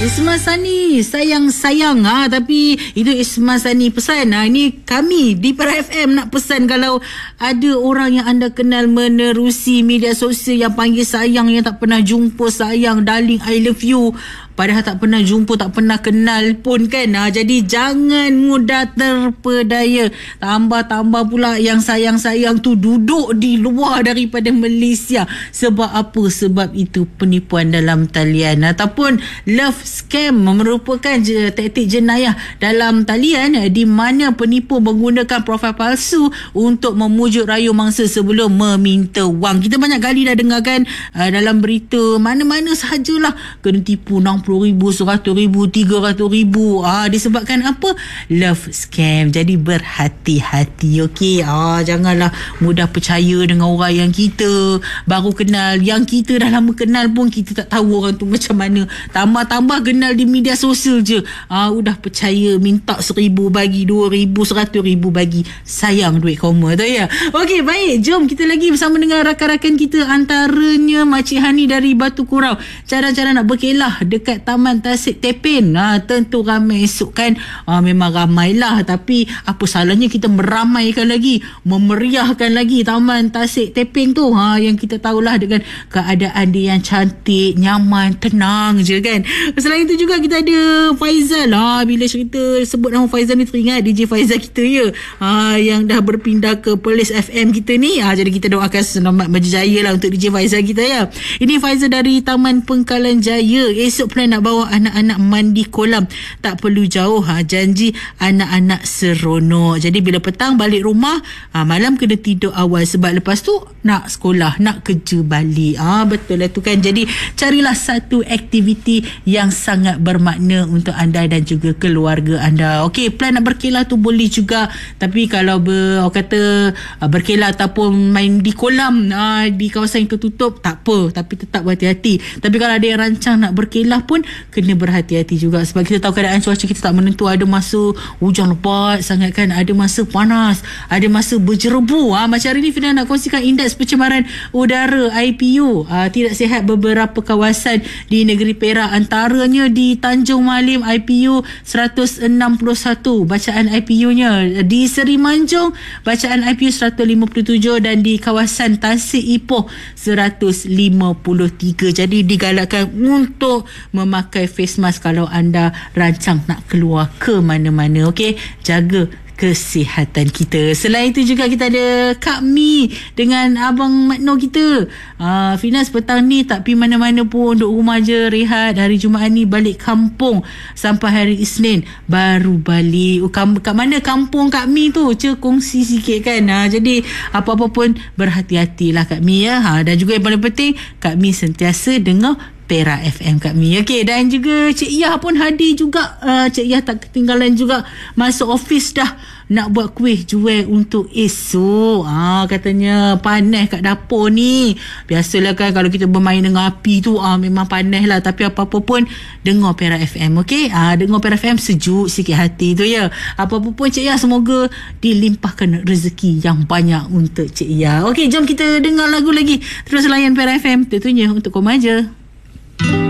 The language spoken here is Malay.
Isma Sani, sayang-sayang tapi itu Isma Sani pesan. Ini kami di Para FM nak pesan, kalau ada orang yang anda kenal menerusi media sosial yang panggil sayang, yang tak pernah jumpa sayang, darling, I love you, padahal tak pernah jumpa, tak pernah kenal pun kan. Jadi jangan mudah terpedaya. Tambah-tambah pula yang sayang-sayang tu duduk di luar daripada Malaysia. Sebab apa? Sebab itu penipuan dalam talian ataupun love scam, merupakan taktik jenayah dalam talian di mana penipu menggunakan profil palsu untuk memujuk rayu mangsa sebelum meminta wang. Kita banyak kali dah dengarkan dalam berita mana-mana sahajalah kena tipu RM60,000, RM100,000, RM300,000. Disebabkan apa? Love scam. Jadi berhati-hati, okey. Janganlah mudah percaya dengan orang yang kita baru kenal. Yang kita dah lama kenal pun kita tak tahu orang tu macam mana. Tambah-tambah kenal di media sosial je, udah percaya, minta RM1,000 bagi, RM2,000, RM100,000 bagi. Sayang duit koma tu ya. Okey, baik, jom kita lagi bersama dengan rakan-rakan kita, antaranya Makcik Hani dari Batu Kurau. Cara-cara nak berkelah dekat Taman Tasik Tepin. Tentu ramai esok kan. Memang ramailah, tapi apa salahnya kita meramaikan lagi, memeriahkan lagi Taman Tasik Tepin tu. Yang kita tahulah dengan keadaan dia yang cantik, nyaman, tenang je kan. Selain itu juga kita ada Faizal. Bila cerita sebut nama Faizal ni teringat DJ Faizal kita ya, yang dah berpindah ke Perlis FM kita ni. Jadi kita doakan selamat berjaya lah untuk DJ Faizal kita ya. Ini Faizal dari Taman Pengkalan Jaya. Esok plan nak bawa anak-anak mandi kolam, tak perlu jauh. Janji anak-anak seronok. Jadi bila petang balik rumah, malam kena tidur awal sebab lepas tu nak sekolah, nak kerja balik. Betul lah tu kan. Jadi carilah satu aktiviti yang sangat bermakna untuk anda dan juga keluarga anda. Okey, plan nak berkelah tu boleh juga, tapi kalau orang kata berkelah ataupun main di kolam di kawasan yang tertutup, tak apa, tapi tetap berhati-hati. Tapi kalau ada yang rancang nak berkelah pun kena berhati-hati juga, sebab kita tahu keadaan cuaca kita tak menentu. Ada masa hujan lebat sangat kan, ada masa panas, ada masa berjerebu. Macam hari ni Fina nak kongsikan indeks pencemaran udara IPU tidak sihat beberapa kawasan di negeri Perak, antaranya di Tanjung Malim IPU 161 bacaan IPU-nya, di Seri Manjung bacaan IPU 157 dan di kawasan Tasik Ipoh 153. Jadi digalakkan untuk memakai face mask kalau anda rancang nak keluar ke mana-mana. Okey, jaga kesihatan kita. Selain itu juga kita ada Kak Mi dengan Abang Makno kita. Finas petang ni tak pergi mana-mana pun, duduk rumah je, rehat. Hari Jumaat ni balik kampung sampai hari Isnin baru balik. Kat mana kampung Kak Mi tu? Kongsi sikit kan. Jadi apa-apa pun berhati-hatilah Kak Mi ya. Dan juga yang paling penting, Kak Mi sentiasa dengar Para FM Kak Mi. Okey, dan juga Cik Yah pun hadir juga. Cik Yah tak ketinggalan juga, masuk office dah nak buat kuih jual untuk esok. Katanya panas kat dapur ni. Biasalah kan kalau kita bermain dengan api tu memang panas lah, tapi apa-apa pun dengar Para FM. Okey, dengar Para FM sejuk sikit hati tu ya. Apa-apa pun Cik Yah, semoga dilimpahkan rezeki yang banyak untuk Cik Yah. Okey, jom kita dengar lagu lagi. Terus layan Para FM, tentunya untuk kau aja.